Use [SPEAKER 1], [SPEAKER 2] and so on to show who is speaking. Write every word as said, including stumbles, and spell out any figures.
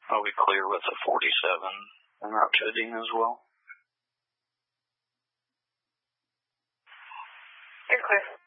[SPEAKER 1] Are we clear with the forty-seven en route to Dean as well?
[SPEAKER 2] You're clear.